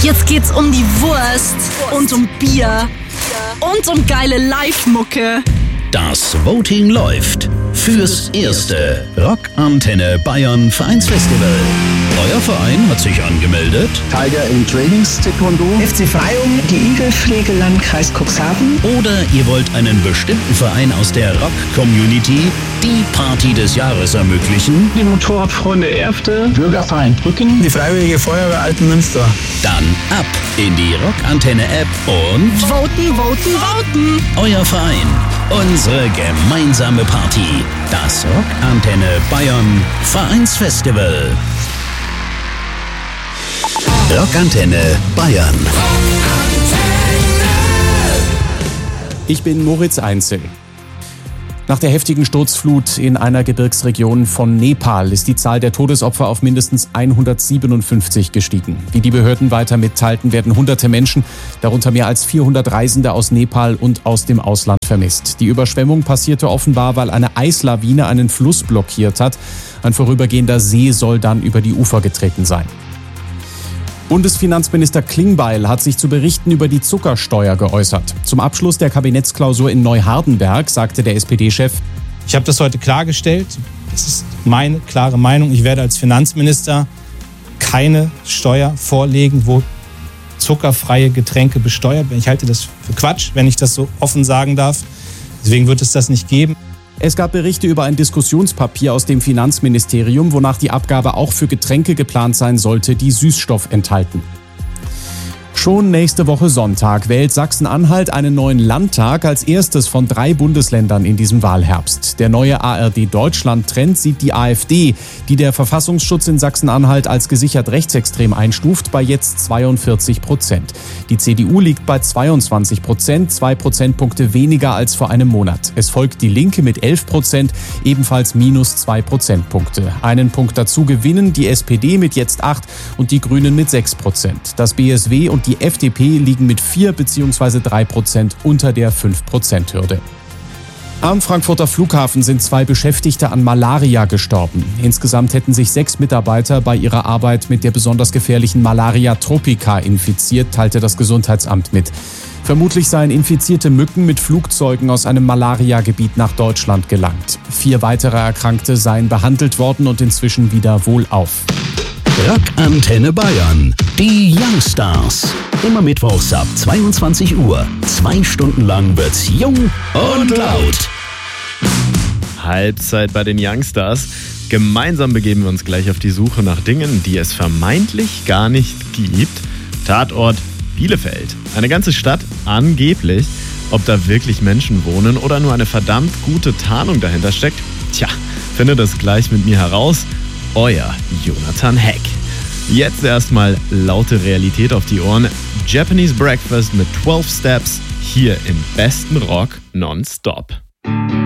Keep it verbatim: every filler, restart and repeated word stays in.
Jetzt geht's um die Wurst und um Bier und um geile Live-Mucke. Das Voting läuft fürs erste Rockantenne Bayern Vereinsfestival. Euer Verein hat sich angemeldet. Tiger in Trainings Taekwondo. F C Freyung, die Igelpflege Landkreis Cuxhaven. Oder ihr wollt einen bestimmten Verein aus der Rock-Community die Party des Jahres ermöglichen. Die Motorradfreunde Erfte. Bürgerverein Brücken. Die Freiwillige Feuerwehr Altenmünster. Dann ab in die Rockantenne-App und voten, voten, voten. Euer Verein. Unsere gemeinsame Party. Das Rockantenne Bayern Vereinsfestival. Rockantenne Bayern. Ich bin Moritz Einzel. Nach der heftigen Sturzflut in einer Gebirgsregion von Nepal ist die Zahl der Todesopfer auf mindestens hundertsiebenundfünfzig gestiegen. Wie die Behörden weiter mitteilten, werden hunderte Menschen, darunter mehr als vierhundert Reisende aus Nepal und aus dem Ausland vermisst. Die Überschwemmung passierte offenbar, weil eine Eislawine einen Fluss blockiert hat. Ein vorübergehender See soll dann über die Ufer getreten sein. Bundesfinanzminister Klingbeil hat sich zu Berichten über die Zuckersteuer geäußert. Zum Abschluss der Kabinettsklausur in Neuhardenberg sagte der S P D-Chef: Ich habe das heute klargestellt. Das ist meine klare Meinung. Ich werde als Finanzminister keine Steuer vorlegen, wo zuckerfreie Getränke besteuert werden. Ich halte das für Quatsch, wenn ich das so offen sagen darf. Deswegen wird es das nicht geben. Es gab Berichte über ein Diskussionspapier aus dem Finanzministerium, wonach die Abgabe auch für Getränke geplant sein sollte, die Süßstoff enthalten. Schon nächste Woche Sonntag wählt Sachsen-Anhalt einen neuen Landtag, als erstes von drei Bundesländern in diesem Wahlherbst. Der neue A R D-Deutschland-Trend sieht die AfD, die der Verfassungsschutz in Sachsen-Anhalt als gesichert rechtsextrem einstuft, bei jetzt zweiundvierzig Prozent. Die C D U liegt bei zweiundzwanzig Prozent, zwei Prozentpunkte weniger als vor einem Monat. Es folgt die Linke mit elf Prozent, ebenfalls minus zwei Prozentpunkte. Einen Punkt dazu gewinnen die S P D mit jetzt acht und die Grünen mit sechs Prozent. Das B S W und die Die F D P liegen mit vier bzw. drei Prozent unter der fünf Prozent Hürde. Am Frankfurter Flughafen sind zwei Beschäftigte an Malaria gestorben. Insgesamt hätten sich sechs Mitarbeiter bei ihrer Arbeit mit der besonders gefährlichen Malaria tropica infiziert, teilte das Gesundheitsamt mit. Vermutlich seien infizierte Mücken mit Flugzeugen aus einem Malariagebiet nach Deutschland gelangt. Vier weitere Erkrankte seien behandelt worden und inzwischen wieder wohlauf. Rockantenne Bayern, die Youngstars. Immer mittwochs ab zweiundzwanzig Uhr. Zwei Stunden lang wird's jung und laut. Halbzeit bei den Youngstars. Gemeinsam begeben wir uns gleich auf die Suche nach Dingen, die es vermeintlich gar nicht gibt. Tatort Bielefeld. Eine ganze Stadt, angeblich. Ob da wirklich Menschen wohnen oder nur eine verdammt gute Tarnung dahinter steckt? Tja, findet das gleich mit mir heraus. Euer Jonathan Heck. Jetzt erstmal laute Realität auf die Ohren. Japanese Breakfast mit zwölf Steps hier im besten Rock nonstop.